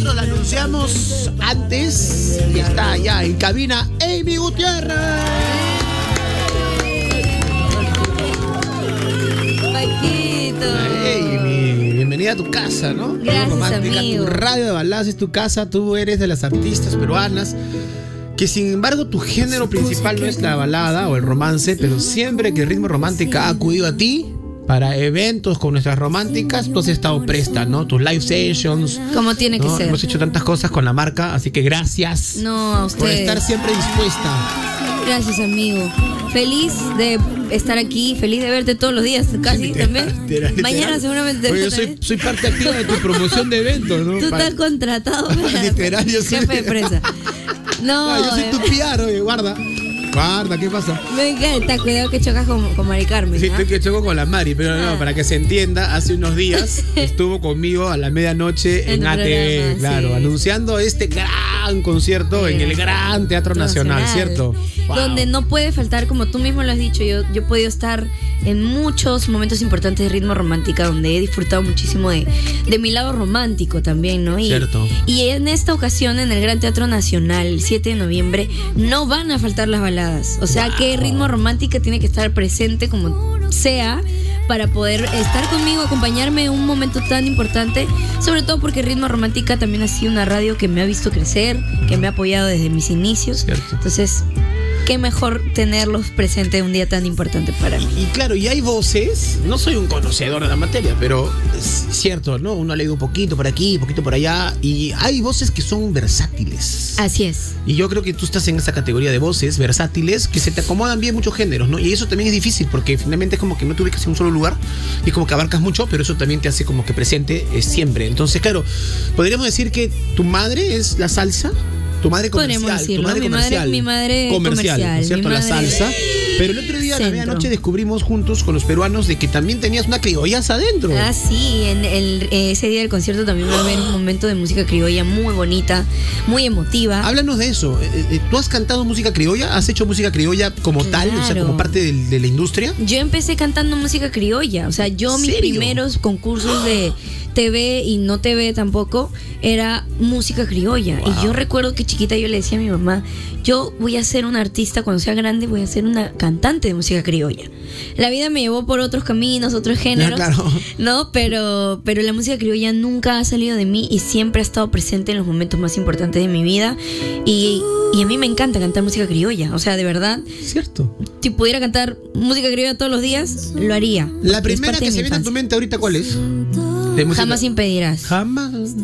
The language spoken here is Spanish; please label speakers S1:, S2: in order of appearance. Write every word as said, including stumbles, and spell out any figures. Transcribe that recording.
S1: nosotros la anunciamos antes y está ya en cabina Amy Gutiérrez.
S2: Paquito.
S1: Amy, bienvenida a tu casa, ¿no?
S2: Gracias,
S1: Romántica,
S2: amigo.
S1: Tu radio de baladas es tu casa, tú eres de las artistas peruanas que sin embargo tu género principal no es la balada o el romance, pero siempre que Ritmo Romántica ha acudido a ti para eventos con nuestras románticas, tú has estado presta, ¿no? Tus live sessions.
S2: Como tiene que
S1: ¿no?
S2: ser.
S1: Hemos hecho tantas cosas con la marca, así que gracias
S2: No, a
S1: por
S2: ustedes.
S1: estar siempre dispuesta.
S2: Gracias, amigo. Feliz de estar aquí, feliz de verte todos los días, casi
S1: Literal,
S2: también.
S1: literal, literal.
S2: Mañana seguramente.
S1: Oye, yo soy, soy parte activa de tu promoción de eventos, ¿no?
S2: Tú
S1: Para-
S2: estás contratado para
S1: Literal, yo soy-
S2: jefe de prensa. No,
S1: Ah, yo soy
S2: eh,
S1: tu P R, oye, guarda. Guarda, ¿qué pasa?
S2: me encanta, cuidado que chocas con, con Mari Carmen.
S1: Sí,
S2: ¿ah?
S1: estoy que choco con la Mari, pero no,
S2: Ah.
S1: para que se entienda, hace unos días estuvo conmigo a la medianoche en,
S2: En tu
S1: A T V,
S2: programa,
S1: claro,
S2: sí.
S1: anunciando este gran concierto en el Gran Teatro Nacional, ¿cierto? Wow.
S2: Donde no puede faltar, como tú mismo lo has dicho, yo, yo he podido estar en muchos momentos importantes de Ritmo Romántica, donde he disfrutado muchísimo de, de mi lado romántico también, ¿no? Y,
S1: Cierto.
S2: y en esta ocasión, en el Gran Teatro Nacional, el siete de noviembre, no van a faltar las baladas. O sea,
S1: Wow.
S2: que Ritmo Romántica tiene que estar presente como sea para poder estar conmigo, acompañarme en un momento tan importante, sobre todo porque Ritmo Romántica también ha sido una radio que me ha visto crecer, que me ha apoyado desde mis inicios.
S1: Cierto.
S2: Entonces, qué mejor tenerlos presentes un día tan importante para mí.
S1: Y claro, y hay voces, no soy un conocedor de la materia, pero es cierto, ¿no? Uno ha leído un poquito por aquí, un poquito por allá, y hay voces que son versátiles.
S2: Así es.
S1: Y yo creo que tú estás en esa categoría de voces versátiles que se te acomodan bien muchos géneros, ¿no? Y eso también es difícil porque finalmente es como que no te ubicas en un solo lugar y como que abarcas mucho, pero eso también te hace como que presente eh, siempre. Entonces, claro, podríamos decir que tu madre es la salsa. Tu madre comercial,
S2: Podríamos decirlo,
S1: tu madre
S2: mi madre-
S1: comercial,
S2: mi madre
S1: comercial,
S2: comercial,
S1: ¿no es cierto?
S2: mi
S1: La
S2: madre
S1: salsa. Pero el otro día a la
S2: centro.
S1: medianoche descubrimos juntos con los peruanos de que también tenías una criollaza adentro.
S2: Ah, sí, en el, eh, ese día del concierto también va a haber un momento de música criolla muy bonita, muy emotiva.
S1: Háblanos de eso. Eh, eh, ¿Tú has cantado música criolla? ¿Has hecho música criolla como tal? O sea,
S2: Claro.
S1: como parte del- de la industria.
S2: Yo empecé cantando música criolla, o sea, yo mis
S1: ¿Serio?
S2: primeros concursos de T V y no T V tampoco era música criolla.
S1: Wow.
S2: Y yo recuerdo que chiquita yo le decía a mi mamá, yo voy a ser una artista cuando sea grande, voy a ser una cantante de música criolla. La vida me llevó por otros caminos, otros géneros,
S1: Ya, claro.
S2: ¿no? Pero, pero la música criolla nunca ha salido de mí y siempre ha estado presente en los momentos más importantes de mi vida. Y, y a mí me encanta cantar música criolla, o sea, de verdad.
S1: Cierto.
S2: Si pudiera cantar música criolla todos los días, lo haría.
S1: La
S2: porque es
S1: primera
S2: parte
S1: que
S2: de
S1: se
S2: mi
S1: viene a tu
S2: infancia.
S1: mente ahorita, ¿cuál es? De música.
S2: Jamás impedirás.
S1: Jamás.